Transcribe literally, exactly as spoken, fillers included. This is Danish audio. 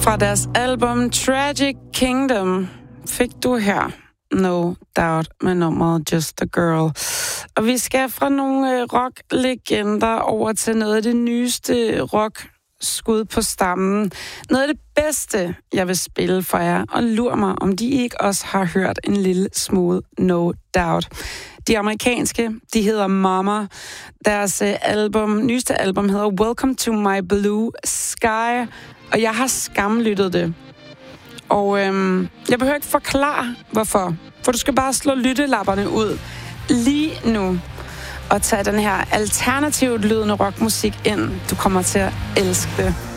Fra deres album Tragic Kingdom fik du her No Doubt med nummeret Just a Girl. Og vi skal fra nogle rock-legender over til noget af det nyeste rock skud på stammen. Noget af det bedste, jeg vil spille for jer, og lur mig, om de ikke også har hørt en lille smule No Doubt. De amerikanske, de hedder Mama. Deres album, nyeste album hedder Welcome to My Blue Sky, og jeg har skamlyttet det. Og øhm, jeg behøver ikke forklare, hvorfor. For du skal bare slå lyttelapperne ud lige nu og tage den her alternativt lydende rockmusik ind. Du kommer til at elske det.